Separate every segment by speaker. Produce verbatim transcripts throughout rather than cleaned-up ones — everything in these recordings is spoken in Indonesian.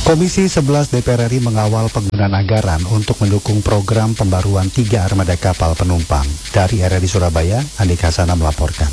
Speaker 1: Komisi sebelas D P R R I mengawal penggunaan anggaran untuk mendukung program pembaruan tiga armada kapal penumpang. Dari R R I Surabaya, Andik Hasana melaporkan.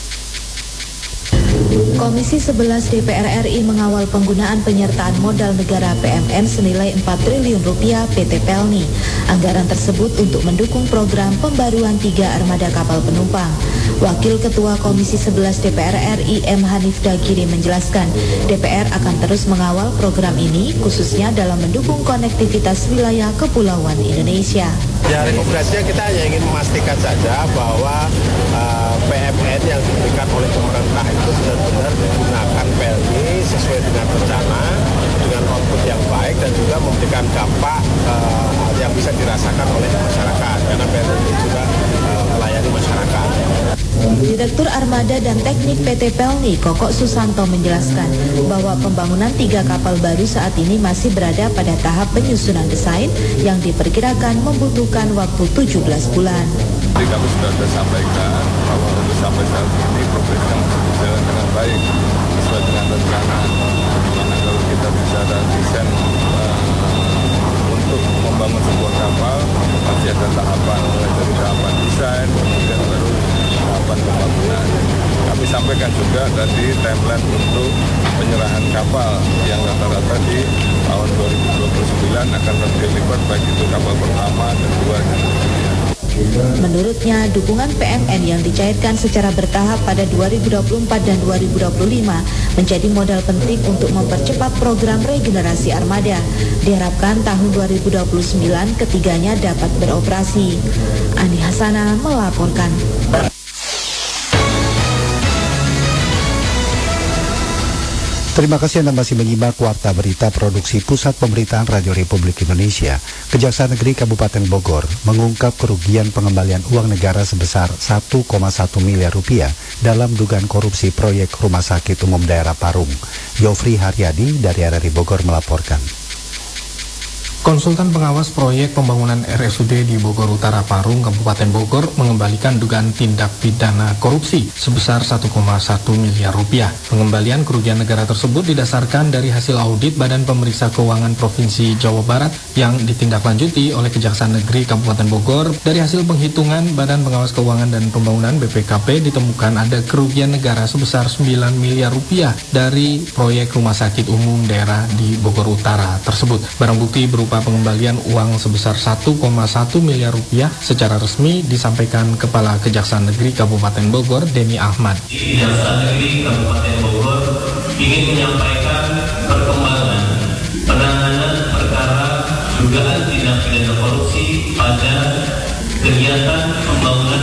Speaker 2: Komisi sebelas D P R R I mengawal penggunaan penyertaan modal negara P M N senilai empat triliun rupiah P T Pelni. Anggaran tersebut untuk mendukung program pembaruan tiga armada kapal penumpang. Wakil Ketua Komisi sebelas D P R R I M Hanif Dagiri menjelaskan, D P R akan terus mengawal program ini khususnya dalam mendukung konektivitas wilayah kepulauan Indonesia.
Speaker 3: Ya, rekomendasinya kita hanya ingin memastikan saja bahwa uh, P M N yang diberikan oleh pemerintah itu benar-benar digunakan Pelni sesuai dengan rencana, dengan output yang baik dan juga memberikan dampak uh, yang bisa dirasakan oleh masyarakat, karena Pelni ini juga uh, melayani masyarakat.
Speaker 2: Direktur Armada dan Teknik P T Pelni, Koko Susanto menjelaskan bahwa pembangunan tiga kapal baru saat ini masih berada pada tahap penyusunan desain yang diperkirakan membutuhkan waktu tujuh belas bulan.
Speaker 4: Jadi kami sudah ada sampaikan bahwa untuk sampai saat ini progresnya masih berjalan dengan baik sesuai dengan rencana. Karena kalau kita bicara desain uh, untuk membangun sebuah kapal masih ada tahapan, mulai dari tahapan desain, kemudian baru tahapan pembangunan. Kami sampaikan juga tadi timeline untuk penyerahan kapal yang rata-rata di tahun dua ribu dua puluh sembilan akan terdeliver baik itu kapal pertama, kedua, dan ketiga.
Speaker 2: Menurutnya, dukungan P M N yang dicairkan secara bertahap pada dua ribu dua puluh empat dan dua ribu dua puluh lima menjadi modal penting untuk mempercepat program regenerasi armada. Diharapkan tahun dua ribu dua puluh sembilan ketiganya dapat beroperasi. Andi Hasana melaporkan.
Speaker 1: Terima kasih Anda masih menyimak Warta Berita Produksi Pusat Pemberitaan Radio Republik Indonesia. Kejaksaan Negeri Kabupaten Bogor mengungkap kerugian pengembalian uang negara sebesar satu koma satu miliar rupiah dalam dugaan korupsi proyek Rumah Sakit Umum Daerah Parung. Yofri Haryadi dari R R I Bogor melaporkan.
Speaker 5: Konsultan pengawas proyek pembangunan R S U D di Bogor Utara Parung, Kabupaten Bogor mengembalikan dugaan tindak pidana korupsi sebesar satu koma satu miliar rupiah. Pengembalian kerugian negara tersebut didasarkan dari hasil audit Badan Pemeriksa Keuangan Provinsi Jawa Barat yang ditindaklanjuti oleh Kejaksaan Negeri Kabupaten Bogor. Dari hasil penghitungan Badan Pengawas Keuangan dan Pembangunan B P K P ditemukan ada kerugian negara sebesar sembilan miliar rupiah dari proyek Rumah Sakit Umum Daerah di Bogor Utara tersebut. Barang bukti berupa pengembalian uang sebesar satu koma satu miliar rupiah secara resmi disampaikan Kepala Kejaksaan Negeri Kabupaten Bogor, Denny Ahmad.
Speaker 6: Kejaksaan Negeri Kabupaten Bogor ingin menyampaikan perkembangan penanganan perkara dugaan tindak pidana korupsi pada kegiatan pembangunan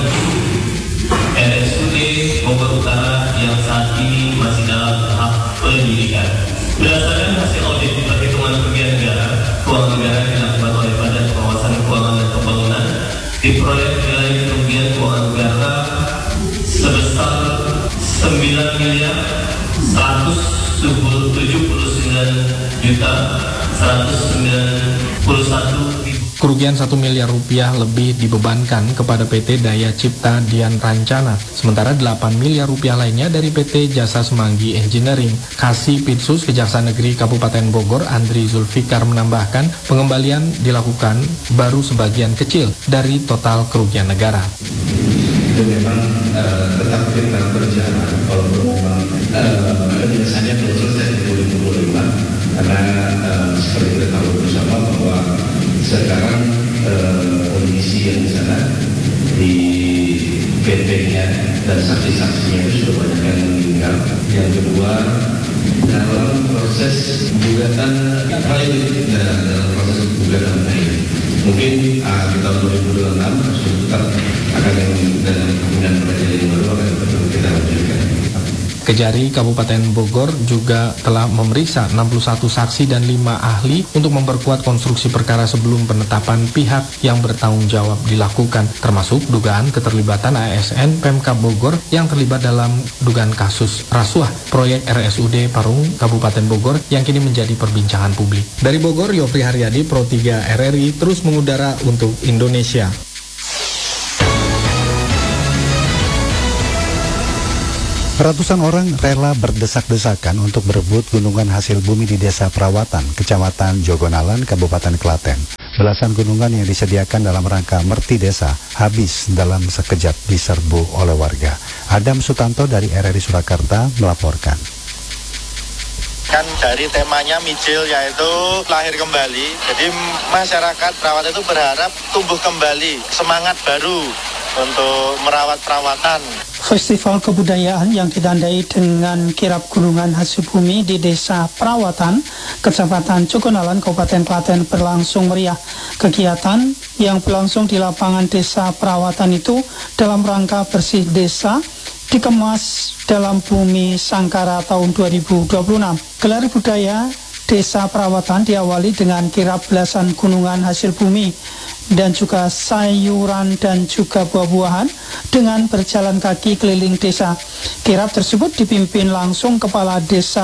Speaker 6: R S U D Bogor Utara yang saat ini masih dalam tahap penyidikan. Berdasarkan hasil audit perhitungan kerugian negara, keuangan negara yang dilakukan oleh Badan Pengawasan Keuangan dan Pembangunan di proyek nilai kerugian keuangan negara sebesar sembilan miliar seratus tujuh puluh sembilan juta seratus sembilan puluh satu ribu.
Speaker 5: Kerugian satu miliar rupiah lebih dibebankan kepada P T Daya Cipta Dian Rancana. Sementara delapan miliar rupiah lainnya dari P T Jasa Semanggi Engineering. Kasih Pitsus Kejaksaan Negeri Kabupaten Bogor, Andri Zulfikar menambahkan pengembalian dilakukan baru sebagian kecil dari total kerugian negara.
Speaker 7: Itu memang uh, tetap kita berjalan kalau memang uh, biasanya belum selesai di dua ribu dua puluh lima karena uh, seperti kita tahu bersama bahwa sekarang uh, kondisi yang di sana di P T-nya dan saksi-saksinya itu sudah banyak yang meninggal. Yang kedua, dalam proses gugatan apa itu dalam proses gugatan ini mungkin uh, di tahun dua ribu dua puluh enam tetap akan yang dan kemudian perjanjian yang baru akan tetap kita lanjutkan.
Speaker 5: Kejari Kabupaten Bogor juga telah memeriksa enam puluh satu saksi dan lima ahli untuk memperkuat konstruksi perkara sebelum penetapan pihak yang bertanggung jawab dilakukan, termasuk dugaan keterlibatan A S N Pemkab Bogor yang terlibat dalam dugaan kasus rasuah proyek R S U D Parung Kabupaten Bogor yang kini menjadi perbincangan publik. Dari Bogor, Yofri Haryadi, Pro tiga R R I terus mengudara untuk Indonesia.
Speaker 1: Ratusan orang rela berdesak-desakan untuk berebut gunungan hasil bumi di Desa Perawatan, Kecamatan Jogonalan, Kabupaten Klaten. Belasan gunungan yang disediakan dalam rangka Merti Desa habis dalam sekejap diserbu oleh warga. Adam Sutanto dari R R I Surakarta melaporkan.
Speaker 8: Kan dari temanya Mijil yaitu lahir kembali. Jadi masyarakat perawat itu berharap tumbuh kembali, semangat baru untuk merawat perawatan.
Speaker 9: Festival kebudayaan yang ditandai dengan kirap gunungan hasil bumi di Desa Perawatan, Kecamatan Jogonalan, Kabupaten Klaten berlangsung meriah. Kegiatan yang berlangsung di lapangan Desa Perawatan itu dalam rangka bersih desa dikemas dalam bumi Sangkara tahun dua ribu dua puluh enam. Gelar budaya Desa Perawatan diawali dengan kirap belasan gunungan hasil bumi dan juga sayuran dan juga buah-buahan dengan berjalan kaki keliling desa. Kirap tersebut dipimpin langsung Kepala Desa